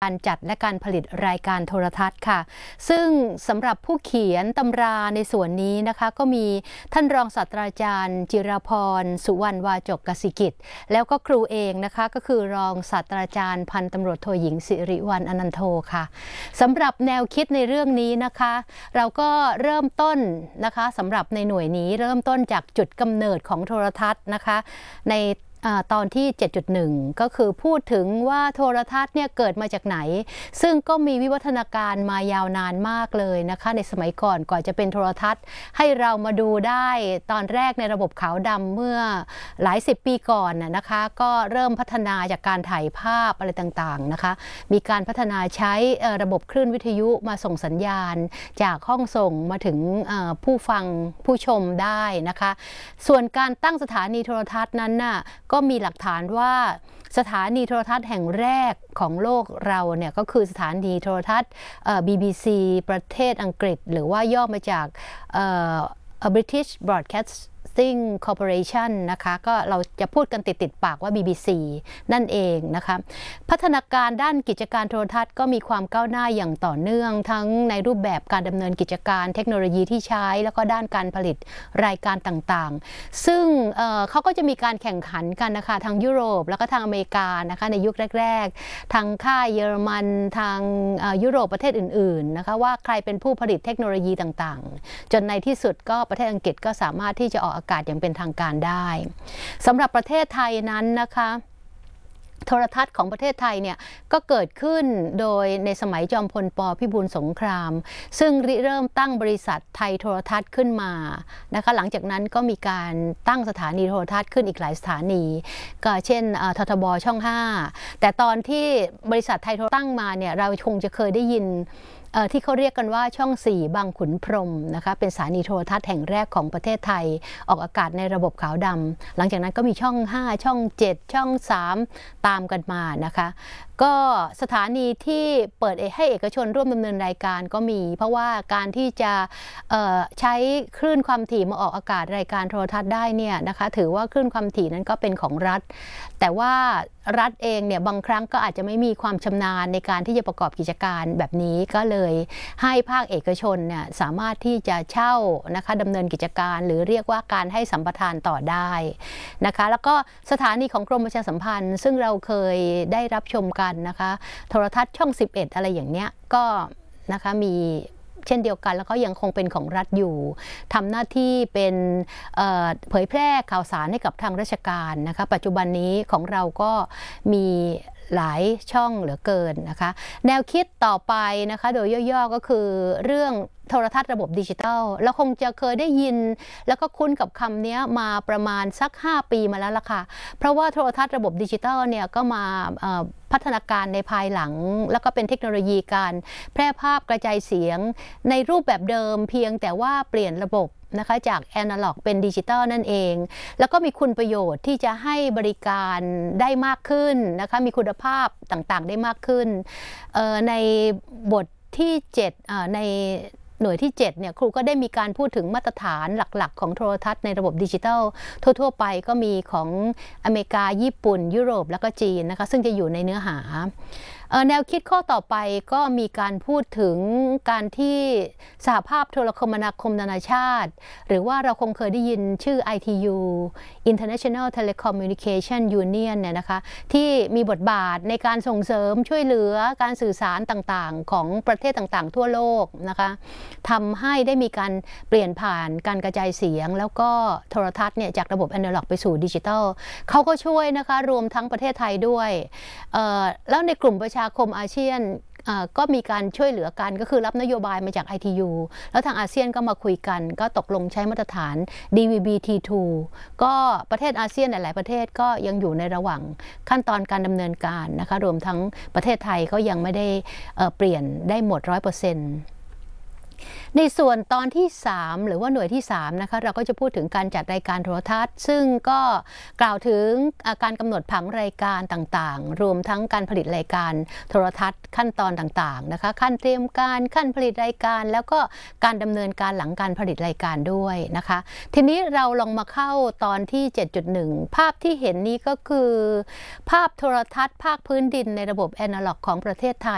การจัดและการผลิตรายการโทรทัศน์ค่ะซึ่งสำหรับผู้เขียนตำราในส่วนนี้นะคะก็มีท่านรองศาสตราจารย์จิรพรสุวรรณวาจกกสิกิจแล้วก็ครูเองนะคะก็คือรองศาสตราจารย์พันตำรวจโทหญิงสิริวัลย์อนันโทค่ะสำหรับแนวคิดในเรื่องนี้นะคะเราก็เริ่มต้นนะคะสำหรับในหน่วยนี้เริ่มต้นจากจุดกำเนิดของโทรทัศน์นะคะในตอนที่ 7.1 ก็คือพูดถึงว่าโทรทัศน์เนี่ยเกิดมาจากไหนซึ่งก็มีวิวัฒนาการมายาวนานมากเลยนะคะในสมัยก่อนจะเป็นโทรทัศน์ให้เรามาดูได้ตอนแรกในระบบขาวดำเมื่อหลายสิบปีก่อนนะคะก็เริ่มพัฒนาจากการถ่ายภาพอะไรต่างๆนะคะมีการพัฒนาใช้ระบบคลื่นวิทยุมาส่งสัญญาณจากห้องส่งมาถึงผู้ฟังผู้ชมได้นะคะส่วนการตั้งสถานีโทรทัศน์นั้นน่ะก็มีหลักฐานว่าสถานีโทรทัศน์แห่งแรกของโลกเราเนี่ยก็คือสถานีโทรทัศน์BBC ประเทศอังกฤษหรือว่าย่อมาจากBritish Broadcasting Corporation นะคะก็เราจะพูดกันติดปากว่า BBC นั่นเองนะคะพัฒนาการด้านกิจการโทรทัศน์ก็มีความก้าวหน้าอย่างต่อเนื่องทั้งในรูปแบบการดำเนินกิจการเทคโนโลยีที่ใช้แล้วก็ด้านการผลิตรายการต่างๆซึ่งเขาก็จะมีการแข่งขันกันนะคะทางยุโรปแล้วก็ทางอเมริกานะคะในยุคแรกๆทางค่ายเยอรมันทางยุโรปประเทศอื่นๆนะคะว่าใครเป็นผู้ผลิตเทคโนโลยีต่างๆจนในที่สุดก็ประเทศอังกฤษก็สามารถที่จะออกอากาศอย่างเป็นทางการได้สำหรับประเทศไทยนั้นนะคะโทรทัศน์ของประเทศไทยเนี่ยก็เกิดขึ้นโดยในสมัยจอมพลป.พิบูลสงครามซึ่งเริ่มตั้งบริษัทไทยโทรทัศน์ขึ้นมานะคะหลังจากนั้นก็มีการตั้งสถานีโทรทัศน์ขึ้นอีกหลายสถานีก็เช่นททบช่อง5แต่ตอนที่บริษัทไทยโทรตั้งมาเนี่ยเราคงจะเคยได้ยินที่เขาเรียกกันว่าช่อง4บางขุนพรหมนะคะเป็นสถานีโทรทัศน์แห่งแรกของประเทศไทยออกอากาศในระบบขาวดำหลังจากนั้นก็มีช่อง5ช่อง7ช่อง3ตามกันมานะคะก็สถานีที่เปิดให้เอกชนร่วมดำเนินรายการก็มีเพราะว่าการที่จะใช้คลื่นความถี่มาออกอากาศรายการโทรทัศน์ได้เนี่ยนะคะถือว่าคลื่นความถี่นั้นก็เป็นของรัฐแต่ว่ารัฐเองเนี่ยบางครั้งก็อาจจะไม่มีความชำนาญในการที่จะประกอบกิจการแบบนี้ก็เลยให้ภาคเอกชนเนี่ยสามารถที่จะเช่านะคะดำเนินกิจการหรือเรียกว่าการให้สัมปทานต่อได้นะคะแล้วก็สถานีของกรมประชาสัมพันธ์ซึ่งเราเคยได้รับชมกันนะคะโทรทัศน์ช่อง11อะไรอย่างเนี้ยก็นะคะมีเช่นเดียวกันแล้วก็ยังคงเป็นของรัฐอยู่ทำหน้าที่เป็นเผยแพร่ข่าวสารให้กับทางราชการนะคะปัจจุบันนี้ของเราก็มีหลายช่องเหลือเกินนะคะแนวคิดต่อไปนะคะโดยย่อๆก็คือเรื่องโทรทัศน์ระบบดิจิทัลเราคงจะเคยได้ยินแล้วก็คุ้นกับคำนี้มาประมาณสัก5 ปีมาแล้วล่ะค่ะเพราะว่าโทรทัศน์ระบบดิจิทัลเนี่ยก็มาพัฒนาการในภายหลังแล้วก็เป็นเทคโนโลยีการแพร่ภาพกระจายเสียงในรูปแบบเดิมเพียงแต่ว่าเปลี่ยนระบบนะคะจากแอนะล็อกเป็นดิจิทัลนั่นเองแล้วก็มีคุณประโยชน์ที่จะให้บริการได้มากขึ้นนะคะมีคุณภาพต่างๆได้มากขึ้นในบทที่7ในหน่วยที่7เนี่ยครูก็ได้มีการพูดถึงมาตรฐานหลักๆของโทรทัศน์ในระบบดิจิทัลทั่วๆไปก็มีของอเมริกาญี่ปุ่นยุโรปแล้วก็จีนนะคะซึ่งจะอยู่ในเนื้อหาแนวคิดข้อต่อไปก็มีการพูดถึงการที่สหภาพโทรคมนาคมนานาชาติหรือว่าเราคงเคยได้ยินชื่อ ITU International Telecommunication Union เนี่ยนะคะที่มีบทบาทในการส่งเสริมช่วยเหลือการสื่อสารต่างๆของประเทศต่างๆทั่วโลกนะคะทำให้ได้มีการเปลี่ยนผ่านการกระจายเสียงแล้วก็โทรทัศน์เนี่ยจากระบบอนาล็อกไปสู่ดิจิทัลเขาก็ช่วยนะคะรวมทั้งประเทศไทยด้วยแล้วในกลุ่มประชาคมอาเซียนก็มีการช่วยเหลือกันก็คือรับนโยบายมาจาก ITU แล้วทางอาเซียนก็มาคุยกันก็ตกลงใช้มาตรฐาน DVB-T2 ก็ประเทศอาเซียนหลายๆประเทศก็ยังอยู่ในระหว่างขั้นตอนการดำเนินการนะคะรวมทั้งประเทศไทยก็ยังไม่ได้เปลี่ยนได้หมด 100%ในส่วนตอนที่3หรือว่าหน่วยที่3นะคะเราก็จะพูดถึงการจัดรายการโทรทัศน์ซึ่งก็กล่าวถึงการกำหนดผังรายการต่างๆรวมทั้งการผลิตรายการโทรทัศน์ขั้นตอนต่างๆนะคะขั้นเตรียมการขั้นผลิตรายการแล้วก็การดำเนินการหลังการผลิตรายการด้วยนะคะทีนี้เราลองมาเข้าตอนที่ 7.1 ภาพที่เห็นนี้ก็คือภาพโทรทัศน์ภาคพื้นดินในระบบแอนะล็อกของประเทศไทย